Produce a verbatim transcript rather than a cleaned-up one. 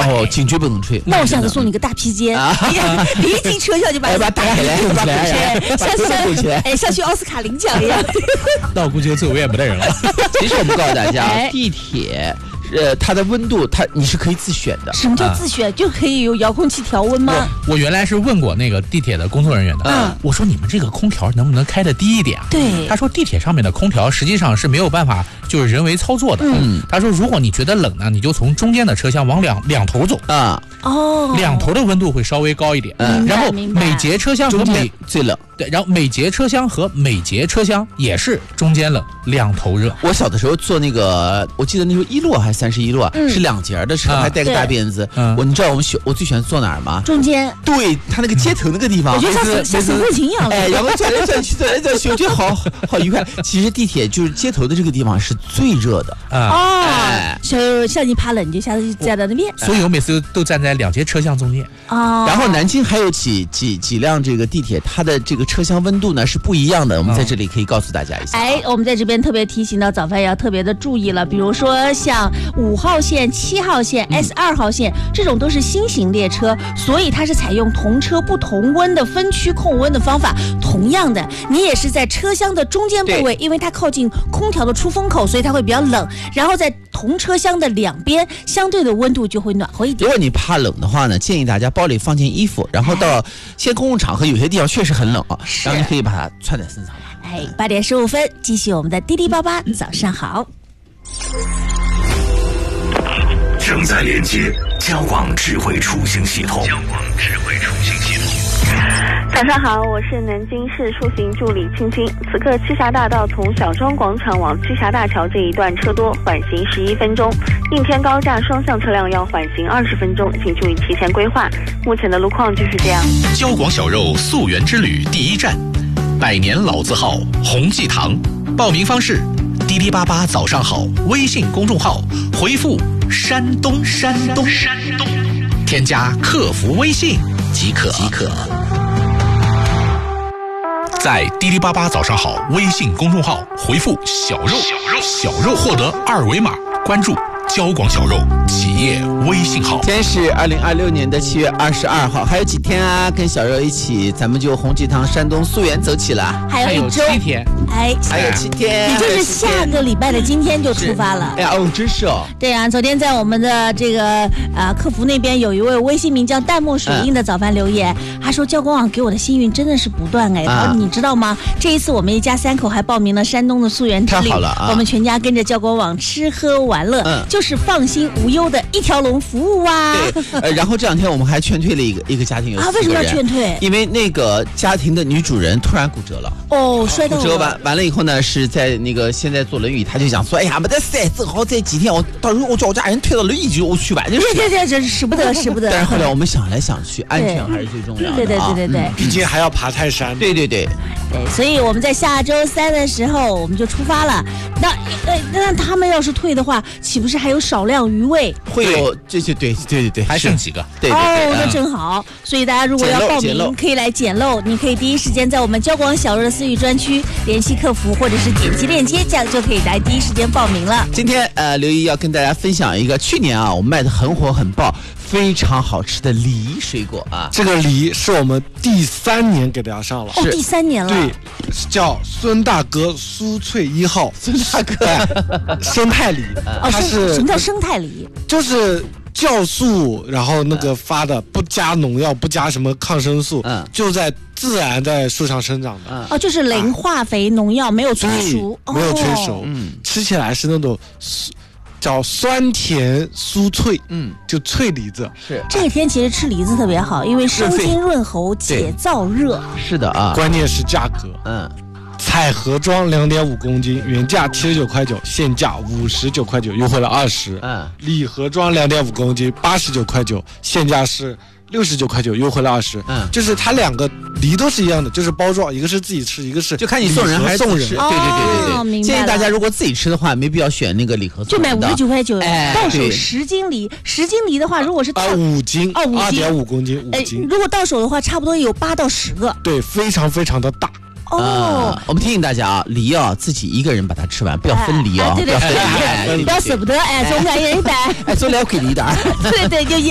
哦，坚决不能吹。 那我下次送你个大披肩，你一进车厢就把把它打开来，把它像像哎像去奥斯卡领奖一样。 那我估计就最无眼不的人了。 其实我们告诉大家，地铁。呃，它的温度，它你是可以自选的。 什么叫自选？啊、就可以有遥控器调温吗？ 我, 我原来是问过那个地铁的工作人员的，嗯，我说你们这个空调能不能开得低一点啊？ 对， 他说地铁上面的空调实际上是没有办法就是人为操作的。嗯，他说如果你觉得冷呢，你就从中间的车厢往两两头走啊， 哦， 两头的温度会稍微高一点。嗯，然后每节车厢和每最冷， 对，然后每节车厢和每节车厢也是中间冷，两头热。 我小的时候坐那个，我记得那时候一路还是三十一路啊，嗯、是两节的车，还带个大辫子。嗯、我你知道我们喜我最喜欢坐哪儿吗？ 中间。 对，他那个街头那个地方， 我觉得像像省会情一样。 哎，然后转来转去，转来转去，我觉得好好愉快。其实地铁就是街头的这个地方是最热的啊。哦，哎、像像你怕冷，你就下次站在那边。 所以我每次都站在两节车厢中间。 哦。 然后南京还有几几几辆这个地铁，它的这个车厢温度呢是不一样的。我们在这里可以告诉大家一下。 哎，我们在这边特别提醒到早饭要特别的注意了，比如说像五号线、七号线、嗯、S 二号线这种都是新型列车，所以它是采用同车不同温的分区控温的方法。同样的，你也是在车厢的中间部位，因为它靠近空调的出风口，所以它会比较冷。然后在同车厢的两边，相对的温度就会暖和一点。 如果你怕冷的话呢，建议大家包里放件衣服，然后到一些公共场合，有些地方确实很冷啊，然后你可以把它穿在身上。 哎，八点十五分，继续我们的滴滴八八，早上好。 正在连接交广智慧出行系统。交广智慧出行系统。 早上好，我是南京市出行助理青青。此刻栖霞大道从小庄广场往栖霞大桥这一段车多，缓行十一分钟；应天高架双向车辆要缓行二十分钟，请注意提前规划。目前的路况就是这样。 交广小肉溯源之旅第一站，百年老字号洪记堂。报名方式：滴滴八八早上好微信公众号回复山东山东山东，添加客服微信即可即可。在滴滴八八早上好微信公众号回复小肉小肉小肉，获得二维码关注交广小肉企业微信号。 今天是二零二六年的七月二十二号，还有几天啊？跟小肉一起，咱们就洪记堂山东溯源走起了。 还有一周， 七天， 哎， 还有七天， 也就是下个礼拜的今天就出发了。 哎呀，哦，真是哦。 对啊，昨天在我们的这个呃客服那边，有一位微信名叫淡漠水印的早饭留言，嗯、他说交广网给我的幸运真的是不断哎。他说、啊、你知道吗？这一次我们一家三口还报名了山东的溯源之旅， 太好了啊！ 我们全家跟着交广网吃喝玩乐。嗯，就是放心无忧的一条龙服务啊！ 对，呃，然后这两天我们还劝退了一个一个家庭，有啊，为什么要劝退？ 因为那个家庭的女主人突然骨折了。 哦，摔到了。 骨折完完了以后呢，是在那个现在坐轮椅，他就想说，哎呀，没得事，正好这几天我到时候我叫我家人推到轮椅就我去玩就是。 对对对，真是使不得，使不得。 但是后来我们想来想去，安全还是最重要的。 对对对对对， 毕竟还要爬泰山。 对对对。 对，所以我们在下周三的时候我们就出发了。那呃，那他们要是退的话，岂不是还有少量余位？ 会有这些，对对对对， 还剩几个？ 对对对。 哦，那正好。所以大家如果要报名，可以来捡漏。你可以第一时间在我们交广小肉的私域专区联系客服，或者是点击链接，这样就可以来第一时间报名了。 今天呃，刘毅要跟大家分享一个去年啊，我们卖的很火很爆。非常好吃的梨水果啊！ 这个梨是我们第三年给大家上了， 哦，第三年了。 对，叫孙大哥酥脆一号。 孙大哥， 哎、生态梨， 哦，它是什么叫生态梨？ 就是酵素，然后那个发的，不加农药，不加什么抗生素，嗯，就在自然在树上生长的。 嗯、哦，就是零化肥、农药，没有催熟， 没有催熟，嗯，吃起来是那种。叫酸甜酥脆，嗯，就脆梨子。 是这个天其实吃梨子特别好，因为生津润喉、解燥热。 是的啊， 关键是价格，嗯，彩盒装两点五公斤，原价七十九块九，现价五十九块九，优惠了二十。嗯，礼盒装两点五公斤，八十九块九，现价是六十九块九，优惠了二十。嗯，就是它两个梨都是一样的，就是包装，一个是自己吃，一个是就看你送人还是送人。 对对对对对对， 建议大家如果自己吃的话，没必要选那个礼盒， 就买五十九块九，到手十斤梨。十斤梨的话，如果是啊五斤， 哦五斤， 二点五公斤，五斤。 如果到手的话，差不多有八到十个。 对，非常非常的大。 哦、 呃，我们提醒大家啊，梨啊，自己一个人把它吃完，不要分梨啊， 哎、对对对，不要舍不得，哎，总感觉一百， 哎，总了给梨的， 对对，就一。